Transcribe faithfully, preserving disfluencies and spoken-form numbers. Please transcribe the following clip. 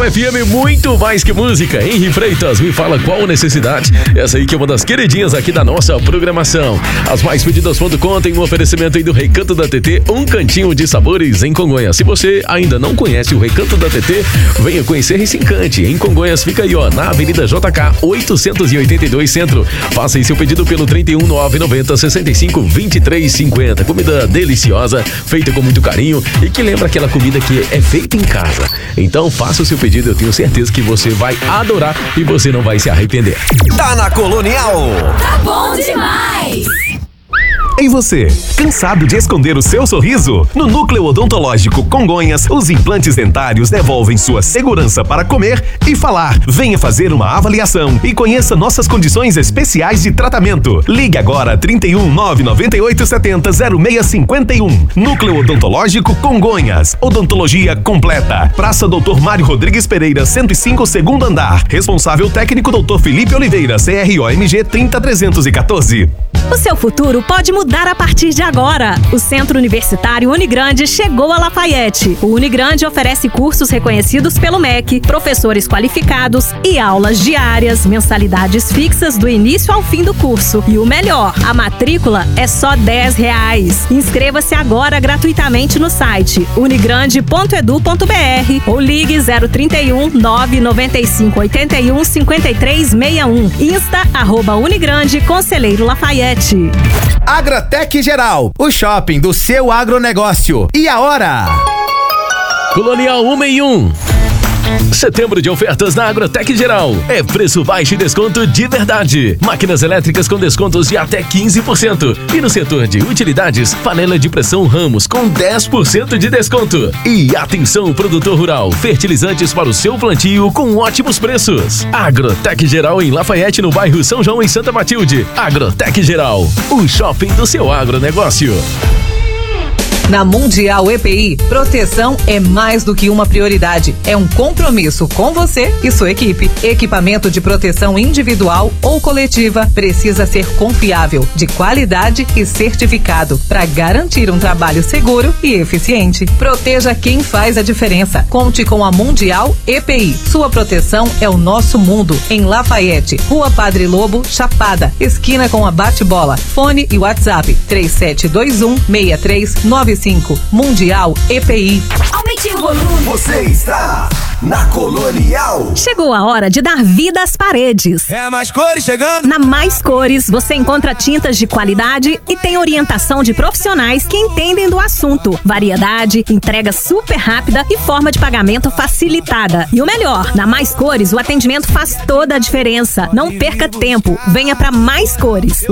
F M, muito mais que música. Henri Freitas, me fala qual a necessidade. Essa aí que é uma das queridinhas aqui da nossa programação. As mais pedidas ponto com tem um oferecimento aí do Recanto da T T, um cantinho de sabores em Congonhas. Se você ainda não conhece o Recanto da T T, venha conhecer esse encante. Em Congonhas fica aí, ó, na Avenida J K oitocentos e oitenta e dois Centro. Faça aí seu pedido pelo trinta e um, nove noventa, sessenta e cinco, vinte e três cinquenta. Comida deliciosa, feita com muito carinho e que lembra aquela comida que é feita em casa. Então faça o seu pedido, eu tenho certeza que você vai adorar e você não vai se arrepender. Tá na Colonial. Tá bom demais. E você, cansado de esconder o seu sorriso? No Núcleo Odontológico Congonhas, os implantes dentários devolvem sua segurança para comer e falar. Venha fazer uma avaliação e conheça nossas condições especiais de tratamento. Ligue agora trinta e um, nove noventa e oito, setenta, zero seis cinquenta e um. Núcleo Odontológico Congonhas. Odontologia completa. Praça doutor Mário Rodrigues Pereira, cento e cinco, segundo andar. Responsável técnico doutor Felipe Oliveira, C R O M G trinta trezentos e quatorze. O seu futuro pode mudar a partir de agora. O Centro Universitário Unigrande chegou a Lafayette. O Unigrande oferece cursos reconhecidos pelo M E C, professores qualificados e aulas diárias, mensalidades fixas do início ao fim do curso. E o melhor, a matrícula é só dez reais. Inscreva-se agora gratuitamente no site unigrande ponto edu ponto br ou ligue zero trinta e um, nove noventa e cinco, oitenta e um, cinquenta e três sessenta e um. Insta, arroba Unigrande, Conselheiro Lafayette. Agrotec Geral, o shopping do seu agronegócio. E a hora? Colonial um em um. Setembro de ofertas na Agrotec Geral. É preço baixo e desconto de verdade. Máquinas elétricas com descontos de até quinze por cento. E no setor de utilidades, panela de pressão Ramos com dez por cento de desconto. E atenção, produtor rural, fertilizantes para o seu plantio com ótimos preços. Agrotec Geral em Lafayette, no bairro São João, em Santa Matilde. Agrotec Geral, o shopping do seu agronegócio. Na Mundial E P I, proteção é mais do que uma prioridade. É um compromisso com você e sua equipe. Equipamento de proteção individual ou coletiva precisa ser confiável, de qualidade e certificado para garantir um trabalho seguro e eficiente. Proteja quem faz a diferença. Conte com a Mundial E P I. Sua proteção é o nosso mundo. Em Lafayette, Rua Padre Lobo, Chapada, esquina com a Bate-Bola. Fone e WhatsApp três sete dois um, seis três nove cinco. Mundial E P I. Aumente o volume. Você está na Colonial. Chegou a hora de dar vida às paredes. É Mais Cores chegando. Na Mais Cores, você encontra tintas de qualidade e tem orientação de profissionais que entendem do assunto. Variedade, entrega super rápida e forma de pagamento facilitada. E o melhor, na Mais Cores, o atendimento faz toda a diferença. Não perca tempo. Venha para Mais Cores.